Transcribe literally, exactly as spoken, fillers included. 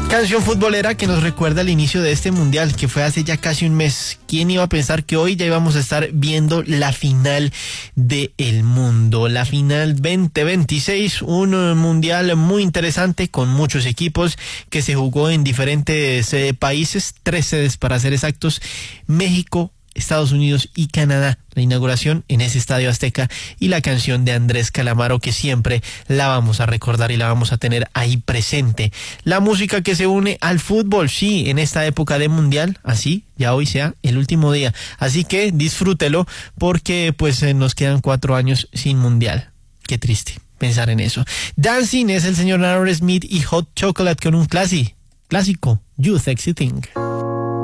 Canción futbolera que nos recuerda el inicio de este mundial, que fue hace ya casi un mes. ¿Quién iba a pensar que hoy ya íbamos a estar viendo la final del mundo? La final veinte veintiséis, un mundial muy interesante con muchos equipos que se jugó en diferentes eh, países, tres sedes para ser exactos: México, Estados Unidos y Canadá. La inauguración en ese Estadio Azteca y la canción de Andrés Calamaro, que siempre la vamos a recordar y la vamos a tener ahí presente. La música que se une al fútbol, sí, en esta época de mundial, así ya hoy sea el último día. Así que disfrútelo, porque pues eh, nos quedan cuatro años sin mundial. Qué triste pensar en eso. Dancing es el señor Aerosmith y Hot Chocolate con un clasi, clásico, You Sexy Thing.